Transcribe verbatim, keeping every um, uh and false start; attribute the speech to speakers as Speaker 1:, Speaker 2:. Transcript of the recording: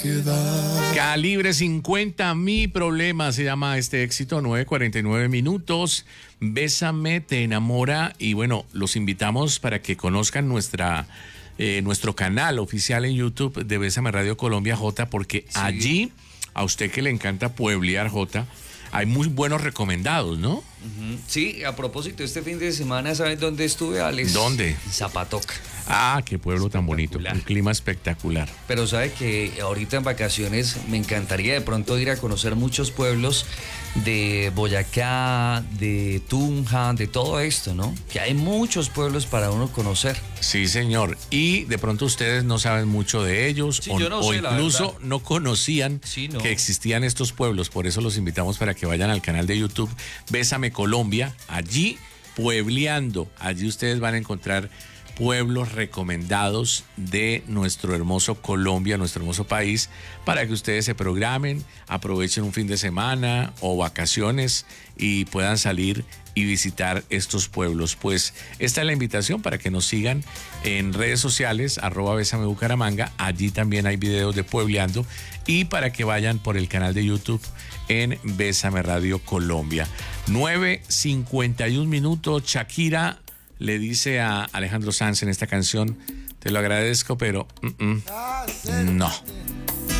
Speaker 1: Calibre cincuenta, Mi Problema se llama este éxito, nueve cuarenta y nueve minutos. Bésame, te enamora. Y bueno, los invitamos para que conozcan nuestra, eh, nuestro canal oficial en YouTube de Bésame Radio Colombia, J, porque sí, allí, a usted que le encanta pueblear, J, hay muy buenos recomendados, ¿no?
Speaker 2: Uh-huh. Sí, a propósito, este fin de semana, ¿sabes dónde estuve, Alex?
Speaker 1: ¿Dónde?
Speaker 2: Zapatoca.
Speaker 1: Ah, qué pueblo tan bonito, un clima espectacular.
Speaker 2: Pero sabe que ahorita en vacaciones me encantaría de pronto ir a conocer muchos pueblos de Boyacá, de Tunja, de todo esto, ¿no? Que hay muchos pueblos para uno conocer.
Speaker 1: Sí, señor. Y de pronto ustedes no saben mucho de ellos,
Speaker 2: sí,
Speaker 1: o,
Speaker 2: yo no
Speaker 1: o
Speaker 2: sé,
Speaker 1: incluso no conocían
Speaker 2: sí, no.
Speaker 1: que existían estos pueblos. Por eso los invitamos para que vayan al canal de YouTube Bésame Colombia. Allí, puebleando, allí ustedes van a encontrar pueblos recomendados de nuestro hermoso Colombia, nuestro hermoso país, para que ustedes se programen, aprovechen un fin de semana o vacaciones y puedan salir y visitar estos pueblos. Pues esta es la invitación para que nos sigan en redes sociales, arroba Bésame Bucaramanga, allí también hay videos de puebleando, y para que vayan por el canal de YouTube en Bésame Radio Colombia. nueve cincuenta y un minutos, Shakira le dice a Alejandro Sanz en esta canción: te lo agradezco, pero mm, mm, no.